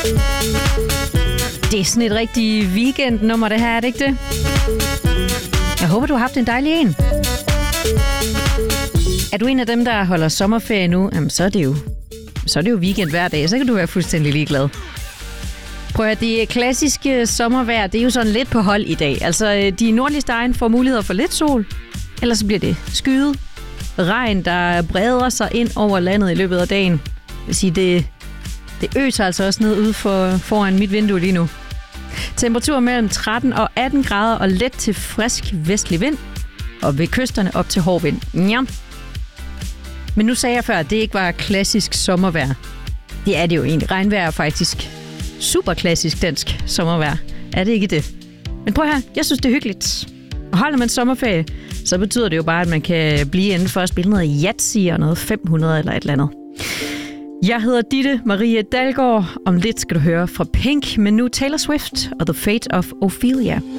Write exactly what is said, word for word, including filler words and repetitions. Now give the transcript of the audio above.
Det er sådan et rigtig weekendnummer, det her, er det ikke det? Jeg håber, du har haft en dejlig en. Er du en af dem, der holder sommerferie nu, jamen så er det jo, så er det jo weekend hver dag, så kan du være fuldstændig ligeglad. Prøv at det klassiske sommervejr, det er jo sådan lidt på hold i dag. Altså, de nordligste egne får muligheder for lidt sol, ellers så bliver det skyet. Regn, der breder sig ind over landet i løbet af dagen. Det vil sige, det, det øser altså også ned ude for, foran mit vindue lige nu. Temperatur mellem tretten og atten grader og let til frisk vestlig vind. Og ved kysterne op til hård vind. Ja. Men nu sagde jeg før, at det ikke var klassisk sommervejr. Det er det jo egentlig. Regnvejr er faktisk super klassisk dansk sommervejr. Er det ikke det? Men prøv her, jeg synes, det er hyggeligt. Og holder man sommerferie, så betyder det jo bare, at man kan blive inden for at spille noget Yahtzee og noget fem hundrede eller et eller andet. Jeg hedder Ditte Marie Dalgaard. Om lidt skal du høre fra Pink, men nu Taylor Swift og The Fate of Ophelia.